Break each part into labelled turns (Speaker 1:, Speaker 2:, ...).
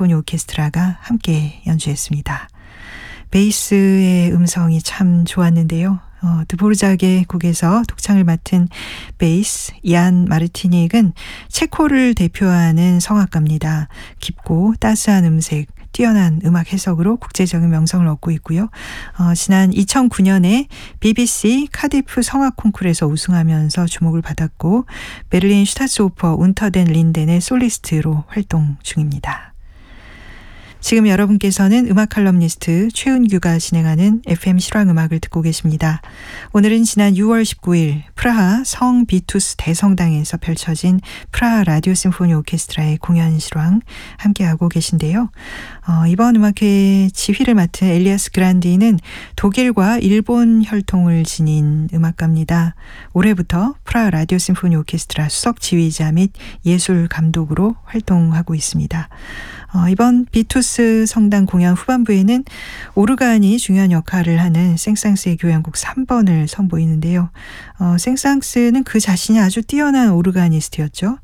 Speaker 1: 심포니 오케스트라가 함께 연주했습니다. 베이스의 음성이 참 좋았는데요. 드보르작의 곡에서 독창을 맡은 베이스 얀 마르티닉은 체코를 대표하는 성악가입니다. 깊고 따스한 음색, 뛰어난 음악 해석으로 국제적인 명성을 얻고 있고요. 지난 2009년에 BBC 카디프 성악 콩쿠르에서 우승하면서 주목을 받았고 베를린 슈타츠오퍼 운터 덴 린덴의 솔리스트로 활동 중입니다. 지금 여러분께서는 음악 칼럼니스트 최은규가 진행하는 FM 실황음악을 듣고 계십니다. 오늘은 지난 6월 19일 프라하 성 비투스 대성당에서 펼쳐진 프라하 라디오 심포니 오케스트라의 공연 실황 함께하고 계신데요. 이번 음악회 지휘를 맡은 엘리아스 그란디는 독일과 일본 혈통을 지닌 음악가입니다. 올해부터 프라하 라디오 심포니 오케스트라 수석 지휘자 및 예술 감독으로 활동하고 있습니다. 이번 비투스 성당 공연 후반부에는 오르간이 중요한 역할을 하는 생상스의 교향곡 3번을 선보이는데요. 생상스는 그 자신이 아주 뛰어난 오르가니스트였죠.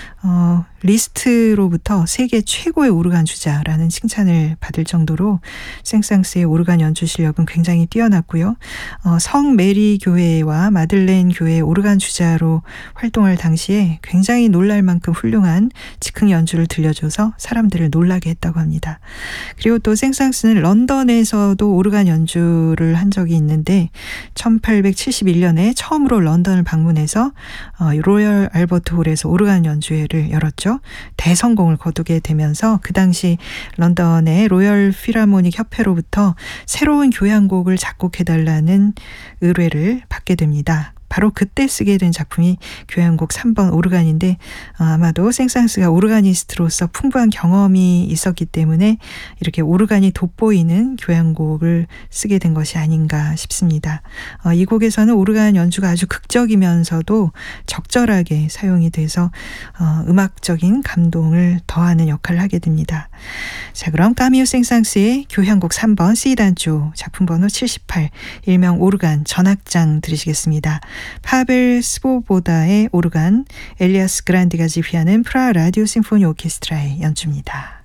Speaker 1: 리스트로부터 세계 최고의 오르간 주자라는 칭찬을 받을 정도로 생상스의 오르간 연주 실력은 굉장히 뛰어났고요. 성 메리 교회와 마들렌 교회의 오르간 주자로 활동할 당시에 굉장히 놀랄 만큼 훌륭한 즉흥 연주를 들려줘서 사람들을 놀라게 했다고 합니다. 그리고 또 생상스는 런던에서도 오르간 연주를 한 적이 있는데 1871년에 처음으로 런던을 방문해서 로열 알버트 홀에서 오르간 연주회를 열었죠. 대성공을 거두게 되면서 그 당시 런던의 로열 필하모닉 협회로부터 새로운 교향곡을 작곡해달라는 의뢰를 받게 됩니다. 바로 그때 쓰게 된 작품이 교향곡 3번 오르간인데 아마도 생상스가 오르가니스트로서 풍부한 경험이 있었기 때문에 이렇게 오르간이 돋보이는 교향곡을 쓰게 된 것이 아닌가 싶습니다. 이 곡에서는 오르간 연주가 아주 극적이면서도 적절하게 사용이 돼서 음악적인 감동을 더하는 역할을 하게 됩니다. 자, 그럼 까미우 생상스의 교향곡 3번 C단조 작품 번호 78 일명 오르간 전악장 들으시겠습니다. 파벨 스보보다의 오르간, 엘리아스 그란디가 지휘하는 프라하 라디오 심포니 오케스트라의 연주입니다.